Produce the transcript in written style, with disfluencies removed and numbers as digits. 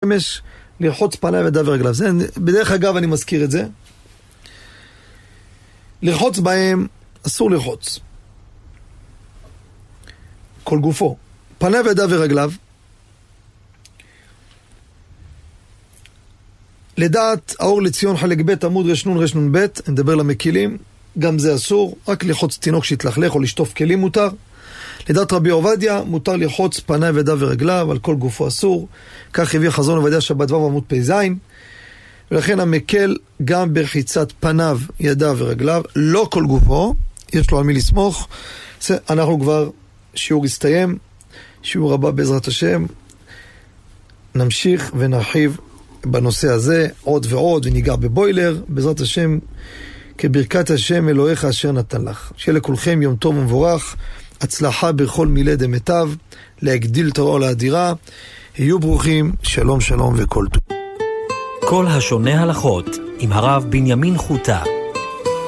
שמש לרחוץ פניו וידיו ורגליו. זה, בדרך אגב אני מזכיר את זה. לרחוץ בהם אסור לרחוץ. כל גופו. פניו וידיו ורגליו. לדעת האור לציון חלק ב' עמוד רשנון רשנון ב', אני מדבר למקילים, גם זה אסור, רק לרחוץ תינוק שהתלכלך או לשטוף כלים מותר. לדעת רבי עובדיה, מותר לרחוץ פניו וידיו ורגליו, על כל גופו אסור. כך הביא חזון עובדיה שבת ו' עמוד פ"ז. ולכן המקל גם ברחיצת פניו, ידיו ורגליו, לא כל גופו, יש לו על מי לסמוך. אנחנו כבר, שיעור הסתיים, שיעור הבא בעזרת השם, נמשיך ונרחיב בנושא הזה עוד ועוד, וניגע בבוילר, בעזרת השם, כברכת השם אלוהיך אשר נתן לך. שיהיה לכולכם יום טוב ומבורך, הצלחה בכל מילי דמיטב, להגדיל תורה לאדירה, היו ברוכים, שלום שלום וכל טוב. כל השונה הלכות עם הרב בנימין חוטה.